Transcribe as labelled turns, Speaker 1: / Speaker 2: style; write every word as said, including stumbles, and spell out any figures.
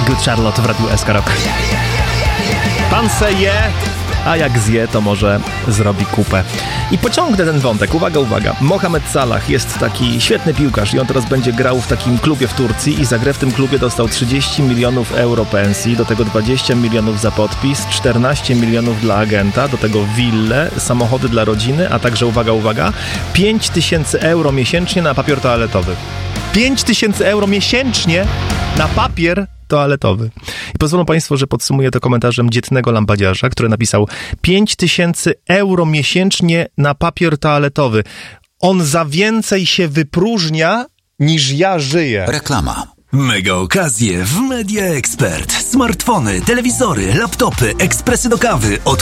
Speaker 1: Good Charlotte w Radiu S K Rock. Pan se je, a jak zje, to może zrobi kupę. I pociągnę ten wątek. Uwaga, uwaga. Mohamed Salah jest taki świetny piłkarz i on teraz będzie grał w takim klubie w Turcji i za grę w tym klubie dostał trzydzieści milionów euro pensji, do tego dwadzieścia milionów za podpis, czternaście milionów dla agenta, do tego wille, samochody dla rodziny, a także, uwaga, uwaga, pięć tysięcy euro miesięcznie na papier toaletowy. pięć tysięcy euro miesięcznie na papier toaletowy. I pozwolą Państwo, że podsumuję to komentarzem dzietnego lampadziarza, który napisał pięć tysięcy euro miesięcznie na papier toaletowy. On za więcej się wypróżnia, niż ja żyję.
Speaker 2: Reklama. Mega okazje w Media Expert. Smartfony, telewizory, laptopy, ekspresy do kawy od